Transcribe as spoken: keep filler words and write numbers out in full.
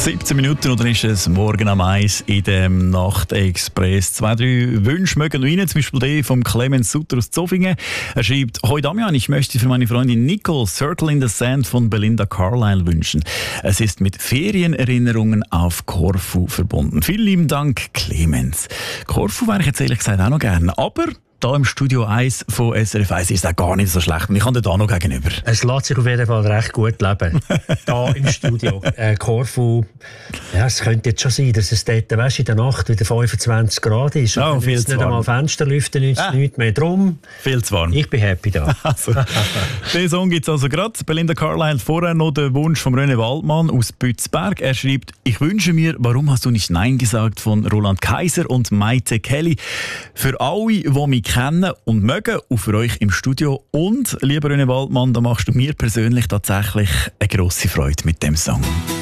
siebzehn Minuten oder ist es morgen am eins in dem Nachtexpress. Zwei, drei Wünsche mögen rein, zum Beispiel der von Clemens Sutter aus Zofingen. Er schreibt: Hoi Damian, ich möchte für meine Freundin Nicole Circle in the Sand von Belinda Carlisle wünschen. Es ist mit Ferienerinnerungen auf Korfu verbunden. Vielen lieben Dank, Clemens. Korfu wäre ich jetzt ehrlich gesagt auch noch gerne, aber hier im Studio eins von S R F eins ist es auch gar nicht so schlecht. Und ich kann dir da noch gegenüber. Es lässt sich auf jeden Fall recht gut leben. Hier im Studio. Äh, Korfu, ja, es könnte jetzt schon sein, dass es dort weißt, in der Nacht wieder fünfundzwanzig Grad ist. Oh, viel jetzt zu nicht warm. einmal Fenster lüften, nützt Ah. nichts mehr. Drum, Viel zu warm. ich bin happy da. Also, den Song gibt es also gerade. Belinda Carlisle, vorher noch der Wunsch von René Waldmann aus Bützberg. Er schreibt: Ich wünsche mir, warum hast du nicht Nein gesagt, von Roland Kaiser und Maite Kelly. Für alle, die mich kennen und mögen, und für euch im Studio. Und, lieber René Waldmann, da machst du mir persönlich tatsächlich eine grosse Freude mit dem Song.